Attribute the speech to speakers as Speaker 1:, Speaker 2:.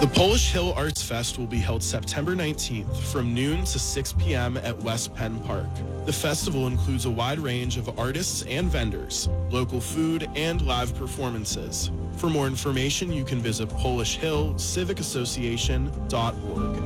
Speaker 1: The Polish Hill Arts Fest will be held September 19th from noon to 6 p.m. at West Penn Park. The festival includes a wide range of artists and vendors, local food, and live performances. For more information, you can visit polishhillcivicassociation.org.